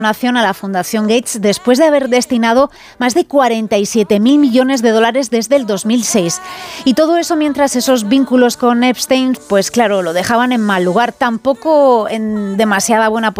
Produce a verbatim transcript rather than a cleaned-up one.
donación a la Fundación Gates después de haber destinado más de cuarenta y siete mil millones de dólares desde el dos mil seis. Y todo eso mientras esos vínculos con Epstein, pues claro, lo dejaban en mal lugar, tampoco en demasiada buena posición